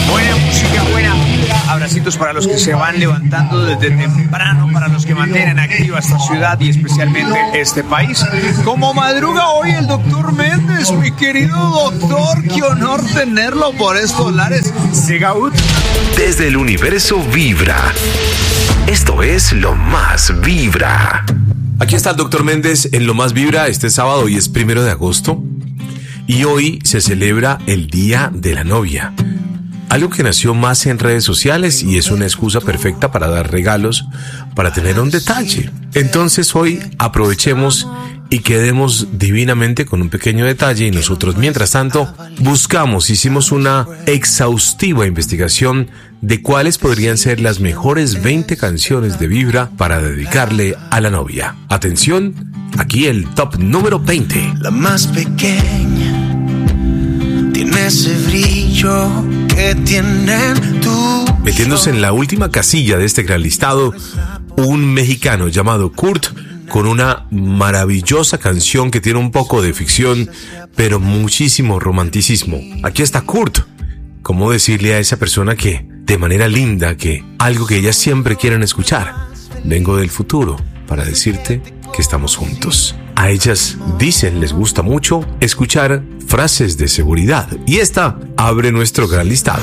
Buena música, buena vibra. Abracitos para los que se van levantando desde temprano, para los que mantienen activa esta ciudad y especialmente este país. Como madruga hoy el doctor Méndez, mi querido doctor, qué honor tenerlo por estos lares. Segaut. Desde el universo Vibra. Esto es Lo Más Vibra. Aquí está el doctor Méndez en Lo Más Vibra. Este sábado, hoy es 1 de agosto. Y hoy se celebra el Día de la Novia. Algo que nació más en redes sociales y es una excusa perfecta para dar regalos, para tener un detalle. Entonces hoy aprovechemos y quedemos divinamente con un pequeño detalle y nosotros mientras tanto hicimos una exhaustiva investigación de cuáles podrían ser las mejores 20 canciones de Vibra para dedicarle a la novia. Atención, aquí el top número 20. La más pequeña tiene ese brillo que tienen tú. Metiéndose en la última casilla de este gran listado, un mexicano llamado Kurt, con una maravillosa canción que tiene un poco de ficción, pero muchísimo romanticismo. Aquí está Kurt. ¿Cómo decirle a esa persona que, de manera linda, que algo que ellas siempre quieren escuchar? Vengo del futuro para decirte que estamos juntos. A ellas dicen les gusta mucho escuchar frases de seguridad y esta abre nuestro gran listado.